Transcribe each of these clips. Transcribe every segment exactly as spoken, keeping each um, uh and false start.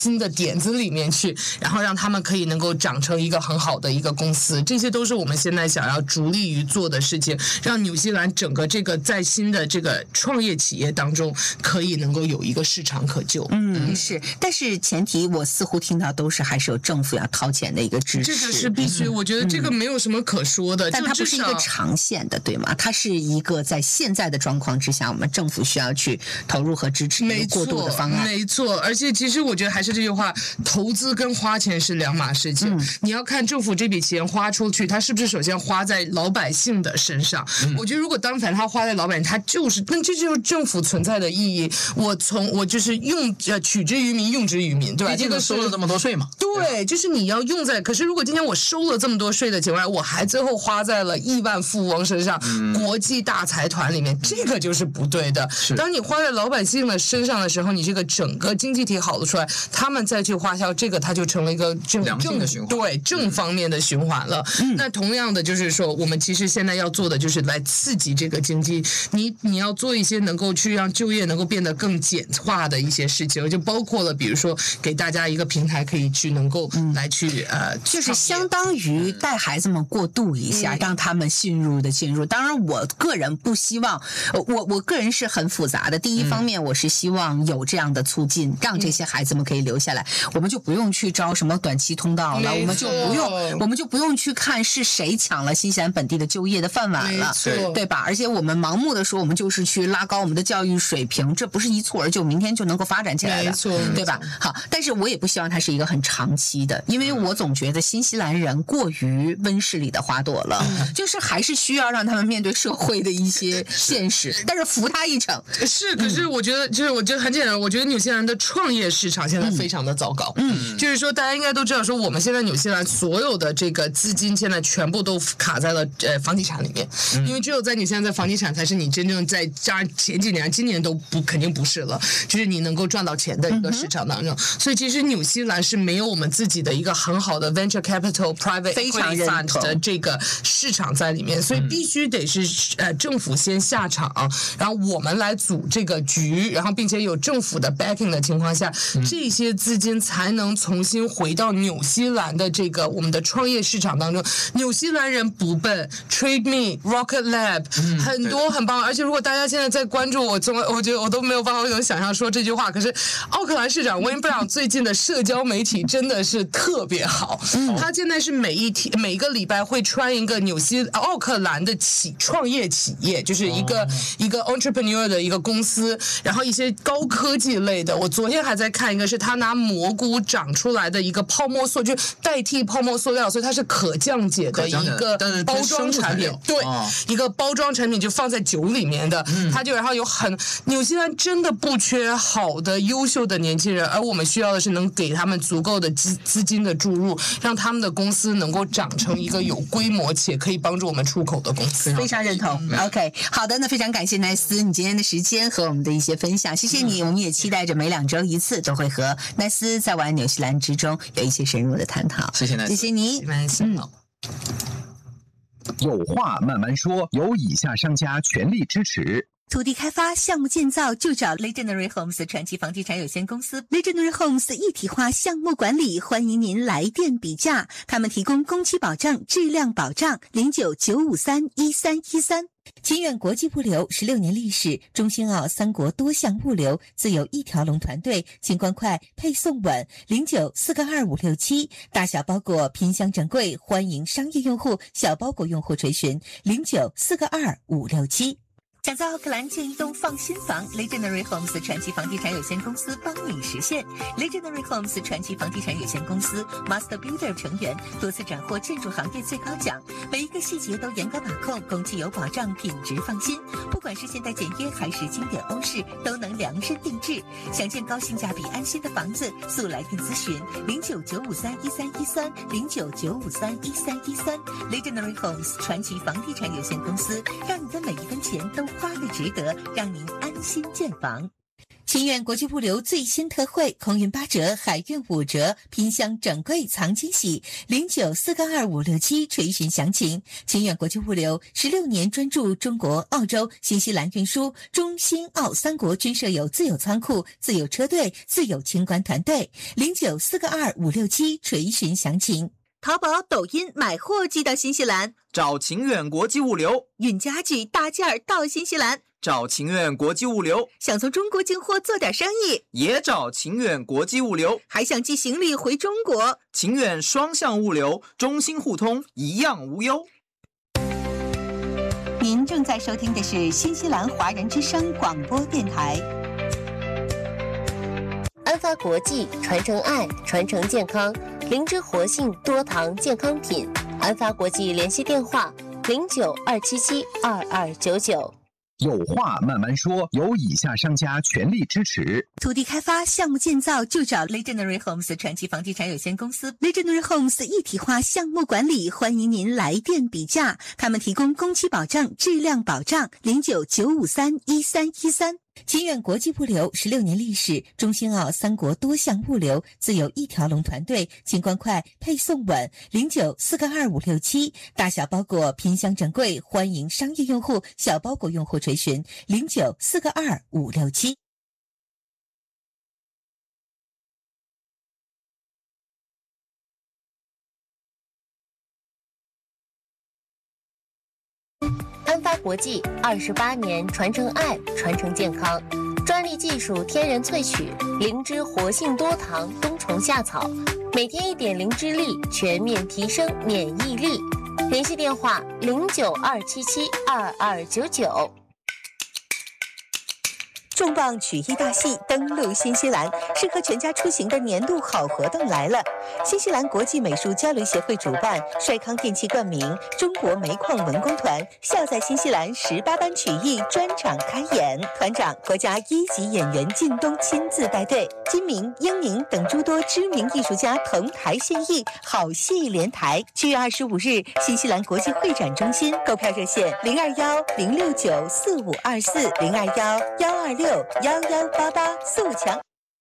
新的点子里面去，然后让他们可以能够长成一个很好的一个公司，这些都是我们现在想要着力于做的事情，让纽西兰整个这个在新的这个创业企业当中可以能够有一个市场可救。 嗯，是，但是前提我似乎听到都是还是有政府要掏钱的一个支持， 这个是必须，我觉得这个没有什么可说的， 嗯、但它不是一个长线的，对吗？它是一个在现在的状况之下，我们政府需要去投入和支持一个过渡的方案。 没错，而且其实我觉得还是这句话，投资跟花钱是两码事情。嗯、你要看政府这笔钱花出去，它是不是首先花在老百姓的身上？嗯、我觉得如果但凡它花在老百姓，它就是那这就是政府存在的意义。我从我就是用呃取之于民，用之于民，对吧？ 这个收了这么多税嘛？ 对，就是你要用在。可是如果今天我收了这么多税的情况下，我还最后花在了亿万富翁身上、嗯、国际大财团里面，这个就是不对的。当你花在老百姓的身上的时候，你这个整个经济体好了出来，他们再去花销，这个它就成了一个正良性的循环， 对正方面的循环了。嗯、那同样的就是说，我们其实现在要做的就是来刺激这个经济，你你要做一些能够去让就业能够变得更简化的一些事情，就包括了比如说给大家一个平台可以去能够来去、嗯、呃， 就是相当于带孩子们过渡一下，嗯、让他们进入的进入。当然，我个人不希望，我我个人是很复杂的。第一方面，我是希望有这样的促进，让这些孩子们可以留下来，我们就不用去招什么短期通道了，我们就不用，我们就不用去看是谁抢了新西兰本地的就业的饭碗了，对吧？而且我们盲目的说，我们就是去拉高我们的教育水平，这不是一蹴而就，明天就能够发展起来的，对吧？好，但是我也不希望它是一个很长期的，因为我总觉得新西兰人过于温室里的花朵了，嗯、就是还是需要让他们面对社会的一些现实，但是扶他一程。 是，可是我觉得，就是我觉得很简单，我觉得纽西兰的创业市场现在非常的糟糕。嗯，就是说大家应该都知道，说我们现在纽西兰所有的这个资金现在全部都卡在了呃房地产里面，嗯、因为只有在纽西兰在房地产才是你真正在加前几年，今年都不肯定不是了，就是你能够赚到钱的一个市场当中。嗯、所以其实纽西兰是没有我们自己的一个很好的 venture capital private equity fund 的这个市场在里面，所以必须得是呃政府先下场，然后我们来组这个局，然后并且有政府的 backing 的情况下，嗯、这些资金才能重新回到纽西兰的这个我们的创业市场当中。纽西兰人不笨 ，Trade Me、Rocket Lab、嗯、很多很棒，而且如果大家现在在关注我，从我觉得我都没有办法能想象说这句话，可是奥克兰市长温布朗最近的社交媒体真的是特别好，嗯、他现在是每一天每个礼拜会穿一个纽西奥克兰的企创业企业，就是一个、哦、一个 entrepreneur 的一个公司，然后一些高科技类的。我昨天还在看一个是他拿蘑菇长出来的一个泡沫塑，就代替泡沫塑料，所以它是可降解的一个包装产品。对、哦，一个包装产品就放在酒里面的，嗯、它就然后有很纽西兰真的不缺好的优秀的年轻人，而我们需要的是能给他们足够的资资金的注入，让他们的公司能够长成一个有规模且可以帮助我们出口的公司。 非常认同。嗯、OK， 好的，那非常感谢奈斯你今天的时间和我们的一些分享，谢谢你。嗯、我们也期待着每两周一次都会和奈斯在玩纽西兰之中有一些深入的探讨。 谢谢奈斯， 谢谢你。 嗯。 有话慢慢说，由以下商家全力支持。 土地开发项目建造就找 Legendary Homes 传奇房地产有限公司。 Legendary Homes 一体化项目管理，欢迎您来电比价，他们提供工期保证、质量保障。零九九五三一三一三。清远国际物流十六年历史，中兴澳三国多项物流自有一条龙团队，清关快，配送稳。零九四个二五六七，大小包裹品相整柜，欢迎商业用户、小包裹用户垂询。零九四个二五六七。想在奥克兰建一栋放心房 ，Legendary Homes 传奇房地产有限公司帮你实现。Legendary Homes 传奇房地产有限公司 Master Builder 成员，多次斩获建筑行业最高奖，每一个细节都严格把控，工期有保障，品质放心。不管是现代简约还是经典欧式，都能量身定制。想建高性价比安心的房子，速来电咨询零九九五三一三一三零九九五三一三一三。Legendary Homes 传奇房地产有限公司，让你的每一分钱都花的值得，让您安心建房。 秦远国际物流最新特惠，空运八折，海运五折，拼箱整柜藏惊喜，零九四个二五六七垂询详情。秦远国际物流十六年专注中国、澳洲、新西兰运输，中新澳三国均设有自有仓库、自有车队、自有清关团队，零九四个二五六七垂询详情。淘宝、抖音买货寄到新西兰， 找秦远国际物流； 运家具大件儿到新西兰， 找秦远国际物流； 想从中国进货做点生意， 也找秦远国际物流； 还想寄行李回中国， 秦远双向物流，中新互通，一样无忧。 您正在收听的是新西兰华人之声广播电台。 安发国际，传承爱，传承健康，灵芝活性多糖健康品。安发国际联系电话：零九二七七二二九九。 有话慢慢说，由以下商家全力支持。 土地开发项目建造就找 Legendary Homes 传奇房地产有限公司 Legendary Homes 一体化项目管理，欢迎您来电比价，他们提供工期保证、质量保障，零九九五三一三一三。秦远国际物流十六年历史，中新澳三国多项物流，自有一条龙团队，清关快，配送稳，零九四个二五六七，大小包裹拼箱整柜，欢迎商业用户、小包裹用户垂询，零九四个二五六七。 安发国际二十八年传承爱，传承健康，专利技术天然萃取，灵芝活性多糖冬虫夏草，每天一点灵芝粒，全面提升免疫力。联系电话：零九二七七二二九九。 重磅曲艺大戏登陆新西兰，适合全家出行的年度好活动来了！新西兰国际美术交流协会主办，帅康电器冠名，中国煤矿文工团校在新西兰十八班曲艺专场开演，团长国家一级演员靳东亲自带队，金明、英宁等诸多知名艺术家同台献艺，好戏连台。七月二十五日，新西兰国际会展中心，购票热线零二幺零六九四五二四零二幺幺二六幺幺八八，速抢。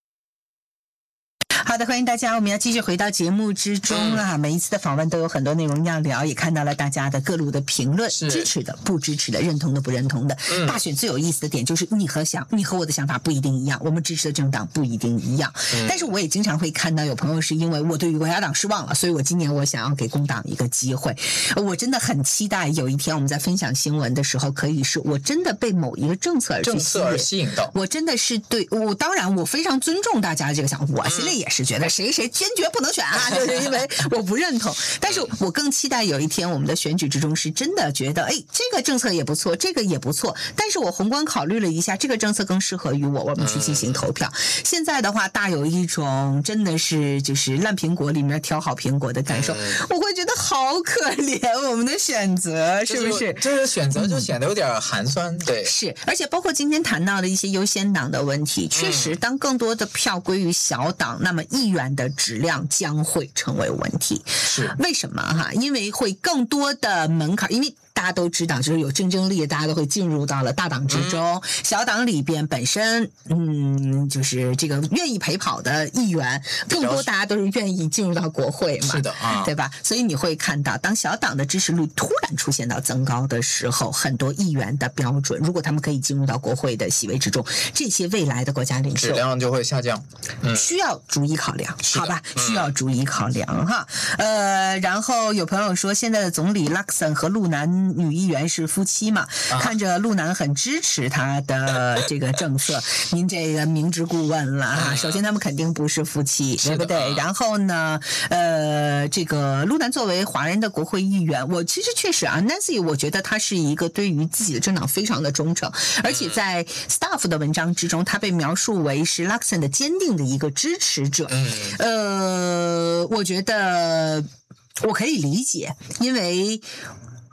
好的，欢迎大家，我们要继续回到节目之中啊！每一次的访问都有很多内容要聊，也看到了大家的各路的评论，支持的、不支持的、认同的、不认同的。嗯、大选最有意思的点就是你和想你和我的想法不一定一样，我们支持的政党不一定一样。嗯、但是我也经常会看到有朋友是因为我对于国家党失望了，所以我今年我想要给工党一个机会。我真的很期待有一天我们在分享新闻的时候，可以是我真的被某一个政策而去政策而吸引到， 我真的是对我当然我非常尊重大家的这个想法，我心里也是觉得谁谁坚决不能选啊，就是因为我不认同。但是我更期待有一天我们的选举之中是真的觉得，哎，这个政策也不错，这个也不错，但是我宏观考虑了一下，这个政策更适合于我，我们去进行投票。嗯、现在的话，大有一种真的是就是烂苹果里面挑好苹果的感受，嗯、我会觉得好可怜我们的选择，是不是？ 就是选择就显得有点寒酸，嗯、对， 是。而且包括今天谈到的一些优先党的问题，确实，当更多的票归于小党，那么议员的质量将会成为问题。 是为什么哈？因为会更多的门槛，因为大家都知道，就是有竞争力，大家都会进入到了大党之中。嗯、小党里边本身，嗯，就是这个愿意陪跑的议员更多，大家都是愿意进入到国会嘛， 是的啊， 对吧？所以你会看到，当小党的支持率突然出现到增高的时候，很多议员的标准，如果他们可以进入到国会的席位之中，这些未来的国家领袖质量就会下降， 嗯、需要逐一考量，好吧？嗯、需要逐一考量哈。呃，然后有朋友说，现在的总理拉克森和路南女议员是夫妻嘛？啊、看着路南很支持他的这个政策，您这个明知故问了哈。首先，他们肯定不是夫妻，对不对？然后呢，呃，这个路南作为华人的国会议员，我其实确实啊 ，Nancy， 我觉得他是一个对于自己的政党非常的忠诚，而且在 staff 的文章之中，他被描述为是 Luxon 的坚定的一个支持者。呃，我觉得我可以理解，因为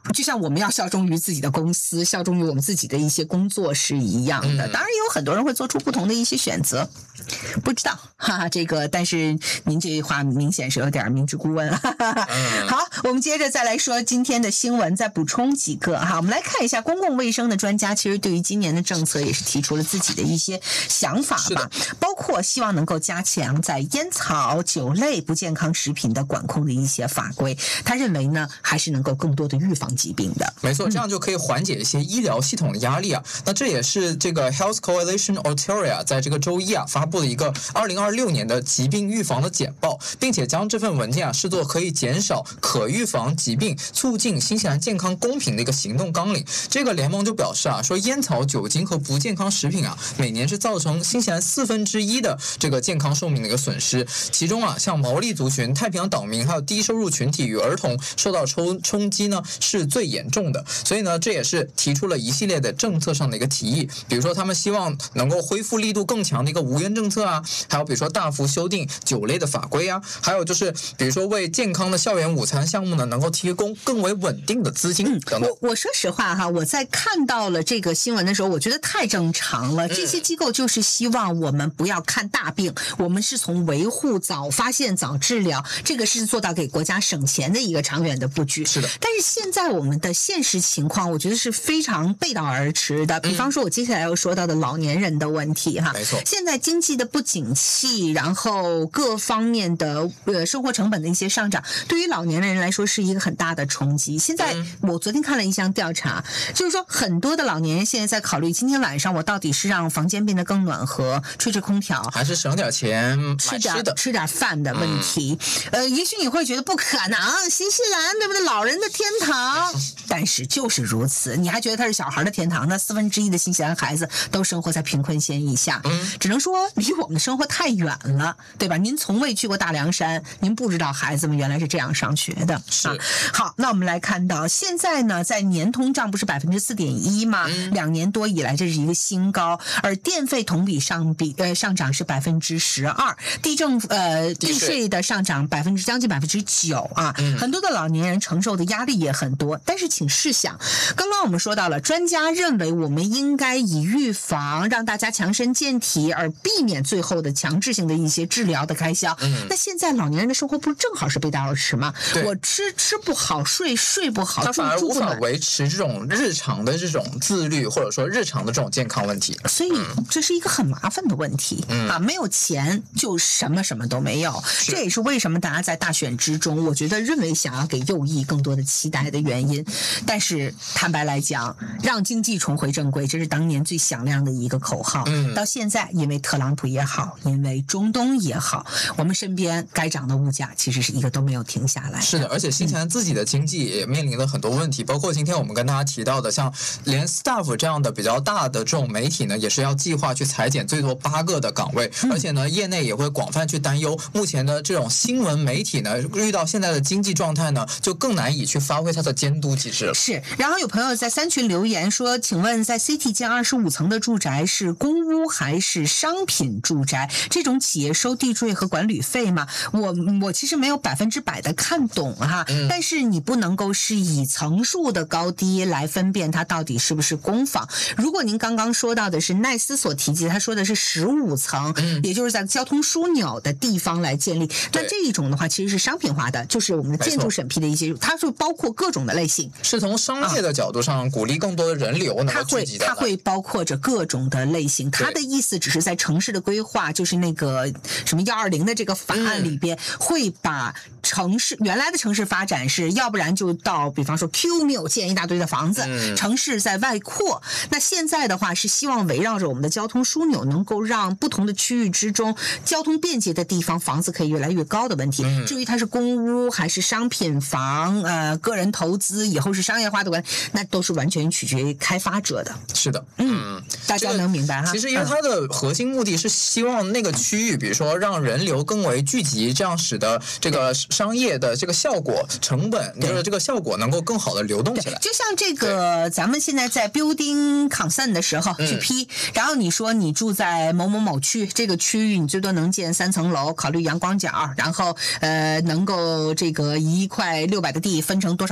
就像我们要效忠于自己的公司，效忠于我们自己的一些工作是一样的。当然也有很多人会做出不同的一些选择，不知道哈哈，这个但是您这句话明显是有点明知故问。哈哈嗯、好，我们接着再来说今天的新闻，再补充几个哈。我们来看一下公共卫生的专家，其实对于今年的政策也是提出了自己的一些想法吧，包括希望能够加强在烟草、酒类不健康食品的管控的一些法规。他认为呢，还是能够更多的预防疾病的。 没错，这样就可以缓解一些医疗系统的压力啊。嗯、那这也是这个 Health Coalition Ontario 在这个周一啊发布的一个二零二六年的疾病预防的简报，并且将这份文件啊视作可以减少可预防疾病、促进新西兰健康公平的一个行动纲领。这个联盟就表示啊，说烟草、酒精和不健康食品啊，每年是造成新西兰四分之一的这个健康寿命的一个损失。其中啊，像毛利族群、太平洋岛民还有低收入群体与儿童受到冲冲击呢是最严重的。所以呢，这也是提出了一系列的政策上的一个提议，比如说他们希望能够恢复力度更强的一个无烟政策啊，还有比如说大幅修订酒类的法规啊，还有就是比如说为健康的校园午餐项目呢能够提供更为稳定的资金等等。 嗯、我我说实话哈，我在看到了这个新闻的时候，我觉得太正常了。这些机构就是希望我们不要看大病，我们是从维护、早发现、早治疗，这个是做到给国家省钱的一个长远的布局。 是的。 但是现在我们的现实情况，我觉得是非常背道而驰的。比方说，我接下来要说到的老年人的问题哈， 没错。 现在经济的不景气，然后各方面的呃生活成本的一些上涨，对于老年人来说是一个很大的冲击。现在我昨天看了一项调查，就是说很多的老年人现在在考虑，今天晚上我到底是让房间变得更暖和，吹吹空调， 还是省点钱买吃的、 吃点饭的问题。嗯、呃，也许你会觉得不可能，新西兰对不对？老人的天堂，但是就是如此。你还觉得它是小孩的天堂？那四分之一的新西兰孩子都生活在贫困线以下，嗯、只能说离我们的生活太远了，对吧？您从未去过大凉山，您不知道孩子们原来是这样上学的。 是、 啊、好，那我们来看到现在呢，在年通胀不是百分之四点一吗？嗯、两年多以来这是一个新高，而电费同比上比呃上涨是百分之十二，地政呃地税的上涨百分之将近百分之九啊，嗯、很多的老年人承受的压力也很多。但是请试想，刚刚我们说到了，专家认为我们应该以预防，让大家强身健体，而避免最后的强制性的一些治疗的开销。嗯、那现在老年人的生活不是正好是背道而驰吗？我吃吃不好，睡睡不好， 他反而无法维持这种日常的这种自律，或者说日常的这种健康问题。 所以这是一个很麻烦的问题、嗯、啊！没有钱就什么什么都没有，这也是为什么大家在大选之中，我觉得认为想要给右翼更多的期待的原因。但是坦白来讲，让经济重回正轨，这是当年最响亮的一个口号。嗯，到现在，因为特朗普也好，因为中东也好，我们身边该涨的物价其实是一个都没有停下来。 是的，而且新西兰自己的经济也面临了很多问题，嗯、包括今天我们跟大家提到的，像连 Staff 这样的比较大的这种媒体呢，也是要计划去裁减最多八个的岗位，嗯、而且呢，业内也会广泛去担忧，目前的这种新闻媒体呢，遇到现在的经济状态呢，就更难以去发挥它的监督机制。 是，然后有朋友在三群留言说，请问在 City 建二十五层的住宅是公屋还是商品住宅？这种企业收地税和管旅费吗？我我其实没有百分之百的看懂哈，嗯、但是你不能够是以层数的高低来分辨它到底是不是公房。如果您刚刚说到的是奈斯所提及，他说的是十五层，嗯、也就是在交通枢纽的地方来建立，那这一种的话其实是商品化的，就是我们的建筑审批的一些，它是包括各种的类型， 是从商业的角度上鼓励更多的人流能够聚集在它会它会包括着各种的类型。它的意思只是在城市的规划，就是那个什么幺二零的这个法案里边，嗯、会把城市原来的城市发展是，要不然就到比方说 Q 缪建一大堆的房子，嗯、城市在外扩。那现在的话是希望围绕着我们的交通枢纽，能够让不同的区域之中交通便捷的地方房子可以越来越高的问题。嗯、至于它是公屋还是商品房，呃，个人投资以后是商业化的关系，那都是完全取决于开发者的。 是的， 嗯，大家能明白哈。 这个、其实因为它的核心目的是希望那个区域，比如说让人流更为聚集，这样使得这个商业的这个效果、成本就是这个效果能够更好的流动起来。 就像这个，咱们现在在 building consent 的时候去批，嗯、然后你说你住在某某某区，这个区域你最多能建三层楼，考虑阳光角，然后呃能够这个一块六百的地分成多少块，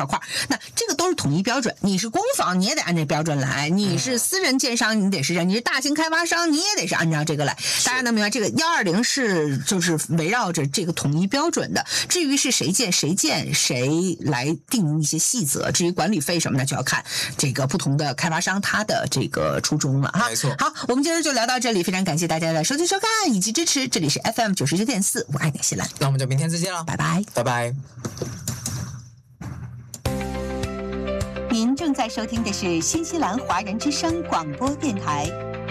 那这个都是统一标准，你是公房你也得按这标准来，你是私人建商你得是这样，你是大型开发商你也得是按照这个来。大家能明白这个一二零是就是围绕着这个统一标准的，至于是谁建谁建谁来定一些细则，至于管理费什么的就要看这个不同的开发商他的这个初衷了哈。 没错。 好，我们今天就聊到这里，非常感谢大家的收听收看以及支持，这里是 F M 九十九点四，我爱纽西兰， 那我们就明天再见了， 拜拜， 拜拜。 您正在收听的是新西兰华人之声广播电台。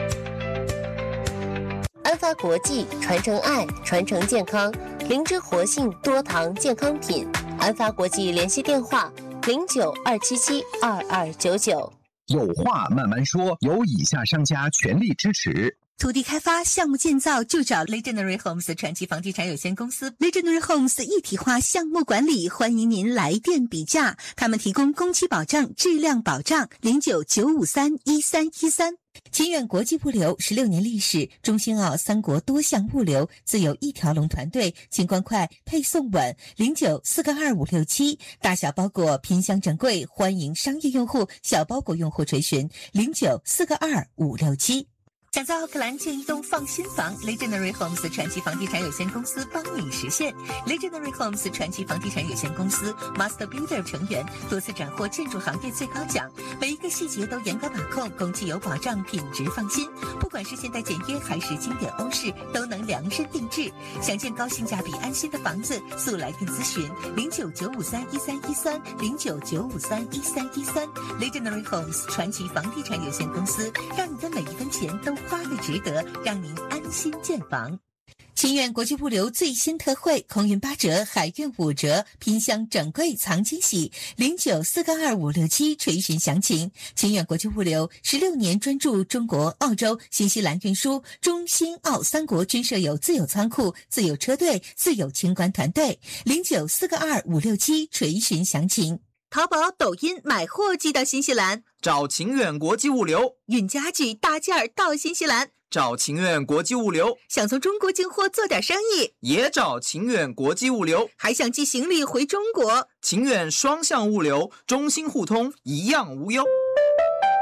安发国际传承爱，传承健康，灵芝活性多糖健康品。安发国际联系电话：零九二七七二二九九。 有话慢慢说，由以下商家全力支持。 土地开发项目建造就找 Legendary Homes 传奇房地产有限公司 Legendary Homes 一体化项目管理，欢迎您来电比价，他们提供工期保障、质量保障，零九九五三一三一三。清远国际物流十六年历史，中兴澳三国多项物流自有一条龙团队，清关快，配送稳，零九四个二五六七。大小包裹拼箱整柜，欢迎商业用户、小包裹用户垂询零九四个二五六七。想在奥克兰建一栋放心房 ，Legendary Homes 传奇房地产有限公司帮你实现。Legendary Homes 传奇房地产有限公司 Master Builder 成员，多次斩获建筑行业最高奖，每一个细节都严格把控，工期有保障，品质放心。不管是现代简约还是经典欧式，都能量身定制。想建高性价比、安心的房子，速来电咨询零九九五三一三一三零九九五三一三一三。Legendary Homes 传奇房地产有限公司，让你的每一分钱都花得值得，让您安心建房。清远国际物流最新特惠，空运八折，海运五折，拼箱整柜藏惊喜，零九四个二五六七垂询详情。清远国际物流十六年专注中国、澳洲、新西兰运输，中新澳三国均设有自有仓库、自有车队、自有清关团队，零九四个二五六七垂询详情。淘宝、抖音买货寄到新西兰， 找晴远国际物流； 运家具大件儿到新西兰， 找晴远国际物流； 想从中国进货做点生意， 也找晴远国际物流； 还想寄行李回中国， 晴远双向物流，中新互通，一样无忧。